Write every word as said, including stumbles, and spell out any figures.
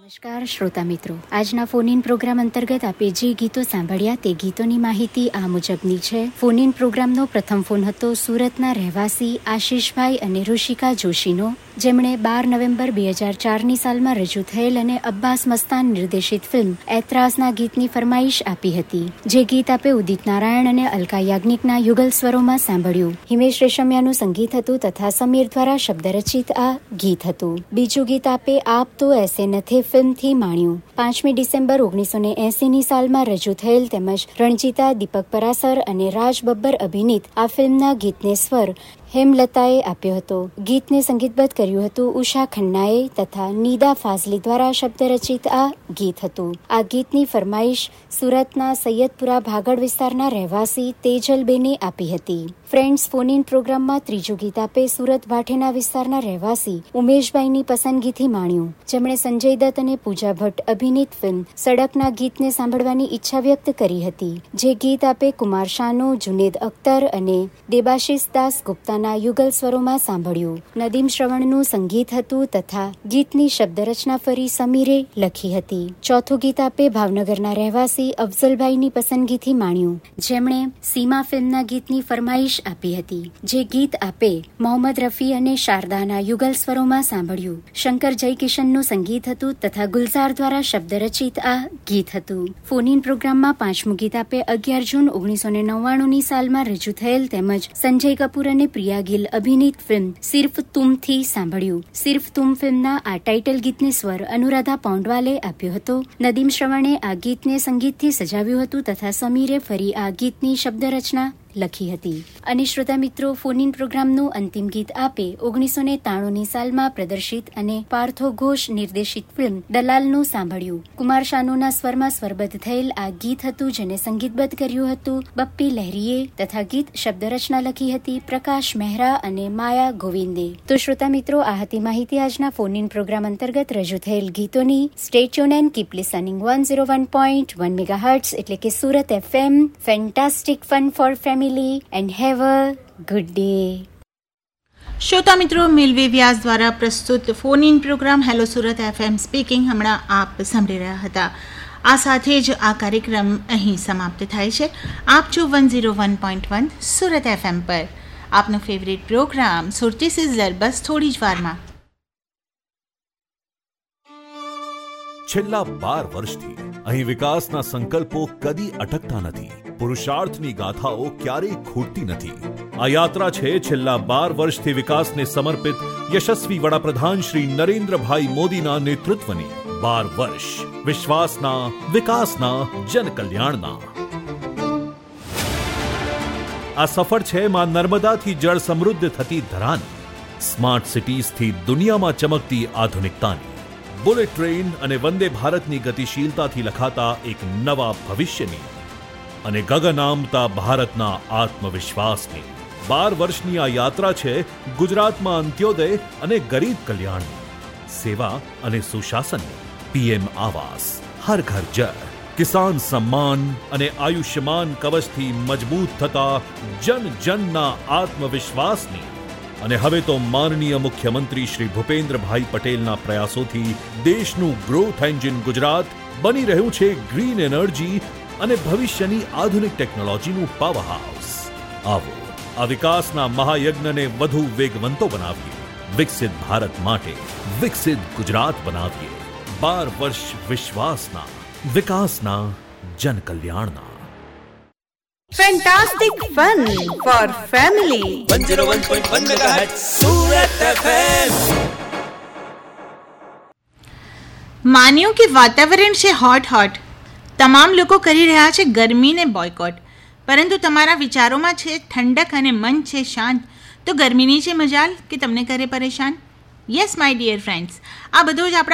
નમસ્કાર શ્રોતા મિત્રો, આજના ફોન ઇન પ્રોગ્રામ અંતર્ગત આપે જે ગીતો સાંભળ્યા તે ગીતોની માહિતી આ મુજબની છે. ફોન ઇન પ્રોગ્રામનો પ્રથમ ફોન હતો સુરતના રહેવાસી આશીષભાઈ અને ઋષિકા જોશીનો, જેમણે બાર નવેમ્બર બે હજાર ચારની સાલમાં રજૂ થયેલ અને અબ્બાસ મસ્તાન નિર્દેશિત ફિલ્મ એતરાઝના ગીતની ફરમાઈશ આપી હતી. જે ગીત આપે ઉદિત નારાયણ અને અલકા યાજ્ઞિકના યુગલ સ્વરોમાં સાંભળ્યું. હિમેશ રેશમિયાનું સંગીત હતું તથા સમીર દ્વારા શબ્દ રચિત આ ગીત હતું. બીજું ગીત આપે આપ તો એસે નથી ફિલ્મથી માણ્યું. પાંચમી ડિસેમ્બર ઓગણીસો ને એસીની સાલમાં રજૂ થયેલ તેમજ રણજીતા, દીપક પરાસર અને રાજ બબ્બર અભિનીત આ ફિલ્મના ગીતને સ્વર હેમલતાએ આપ્યો હતો. ગીતને સંગીતબદ્ધ કર્યું હતું ઉષા ખન્નાએ તથા નીદા ફાઝલી દ્વારા શબ્દ રચિત આ ગીત હતું. આ ગીતની ફરમાઈશ સુરતના સૈયદપુરા ભાગળ વિસ્તારના રહેવાસી તેજલબેને આપી હતી. ફ્રેન્ડ્સ ફોન ઇન પ્રોગ્રામમાં ત્રીજું ગીત આપે સુરત ભાઠેના વિસ્તારના રહેવાસી ઉમેશભાઈની પસંદગીથી માણ્યું, જેમણે સંજય દત્ત અને પૂજા ભટ્ટ અભિનીત ફિલ્મ સડકના ગીતને સાંભળવાની ઈચ્છા વ્યક્ત કરી હતી. જે ગીત આપે કુમાર શાનુ, જુનેદ અખ્તર અને દેબાશિષ દાસ ગુપ્તાના યુગલ સ્વરોમાં સાંભળ્યું. નદીમ શ્રવણનું સંગીત હતું તથા ગીતની શબ્દ રચના ફરી સમીરે લખી હતી. ચોથું ગીત આપે ભાવનગરના રહેવાસી અફઝલભાઈની પસંદગીથી માણ્યું, જેમણે સીમા ફિલ્મના ગીતની ફરમાઈશ આપી હતી. જે ગીત આપે મોહમ્મદ રફી અને શારદાના યુગલ સ્વરોમાં સાંભળ્યું. શંકર જયકિશનનું સંગીત હતું તથા ગુલઝાર દ્વારા શબ્દ રચિત આ ગીત હતું. ફોન ઇન પ્રોગ્રામમાં પાંચમું ગીત આપે અગિયાર જૂન ઓગણીસો ને નવ્વાણુંની સાલમાં રજૂ થયેલ તેમજ સંજય કપૂર અને પ્રિયા ગિલ અભિનીત ફિલ્મ સિર્ફ તુમથી સાંભળ્યું. સિર્ફ તુમ ફિલ્મના આ ટાઇટલ ગીતને સ્વર અનુરાધા પૌંડવાલે આપ્યો હતો. નદીમ શ્રવણે આ ગીતને સંગીતથી સજાવ્યું હતું તથા સમીરે ફરી આ ગીતની શબ્દ રચના લખી હતી. અને શ્રોતા મિત્રો, ફોન ઇન પ્રોગ્રામનું અંતિમ ગીત આપે ઓગણીસો ને ત્રાણુંની સાલમાં પ્રદર્શિત અને પાર્થો ઘોષ નિર્દેશિત ફિલ્મ દલાલનું સાંભળ્યું. કુમાર શાનુના સ્વરમાં સ્વરબદ્ધ થયેલ આ ગીત હતું, જેને સંગીતબદ્ધ કર્યું હતું બપ્પી લહેરીએ તથા ગીત શબ્દ રચના લખી હતી પ્રકાશ મહેરા અને માયા ગોવિંદે. તો શ્રોતા મિત્રો, આ હતી માહિતી આજના ફોન ઇન પ્રોગ્રામ અંતર્ગત રજૂ થયેલ ગીતોની. Stay tune and keep listening one zero one point one megahertz એટલે કે Surat FM. Fantastic fun four family and have a good day. શ્રોતા મિત્રો, મિલવી વ્યાસ દ્વારા પ્રસ્તુત phone in programme hello Surat FM speaking હમણાં આપ સાંભળી રહ્યા હતા. આ સાથે જ આ કાર્યક્રમ અહીં સમાપ્ત થાય છે. આપ છો one zero one point one Surat FM પર. આપનો ફેવરેટ પ્રોગ્રામ સુરતી સિઝલર બસ થોડી જ વારમાં. છેલ્લા બાર વર્ષથી અહીં વિકાસના સંકલ્પો કદી અટકતા નથી. પુરુષાર્થની ગાથાઓ ક્યારેય ખૂટતી નથી. આ યાત્રા છે છેલ્લા બાર વર્ષથી વિકાસને સમર્પિત યશસ્વી વડાપ્રધાન શ્રી નરેન્દ્રભાઈ મોદીના નેતૃત્વની. બાર વર્ષ વિશ્વાસના, વિકાસના, જનકલ્યાણના. આ સફર છે માં નર્મદાથી જળ સમૃદ્ધ થતી ધરાની, સ્માર્ટ સિટીઝથી દુનિયામાં ચમકતી આધુનિકતાની, બુલેટ ટ્રેન અને વંદે ભારતની ગતિશીલતાથી લખાતા એક નવા ભવિષ્યની અને ગગન આમતા ભારતના આત્મવિશ્વાસની. બાર વર્ષની આ યાત્રા છે ગુજરાતમાં અંત્યોદય અને ગરીબ કલ્યાણની, સેવા અને સુશાસનની, પીએમ આવાસ, હર ઘર જળ, કિસાન સમ્માન અને આયુષ્યમાન કવચથી મજબૂત થતા જન જનના આત્મવિશ્વાસની. અને હવે તો માનનીય મુખ્યમંત્રી શ્રી ભૂપેન્દ્રભાઈ પટેલના પ્રયાસોથી દેશનું ગ્રોથ એન્જિન ગુજરાત બની રહ્યું છે ગ્રીન એનર્જી અને ભવિષ્યની આધુનિક ટેકનોલોજીનું પાવર હાઉસ. આવો આ વિકાસના મહાયજ્ઞને વધુ વેગવંતો બનાવીએ. વિકસિત ભારત માટે વિકસિત ગુજરાત બનાવીએ. બાર વર્ષ વિશ્વાસના, વિકાસના, જનકલ્યાણના. Fantastic fun for family. one oh one point one megahertz Surat F M. માન્યું કે વાતાવરણ છે હોટ હોટ. તમામ લોકો કરી રહ્યા છે ગરમીને બોયકોટ, પરંતુ તમારા વિચારોમાં છે ઠંડક અને મન છે શાંત. તો ગરમીની છે મજાલ કે તમને કરે પરેશાન? યસ માય ડિયર ફ્રેન્ડ્સ, આ બધું જ આપણા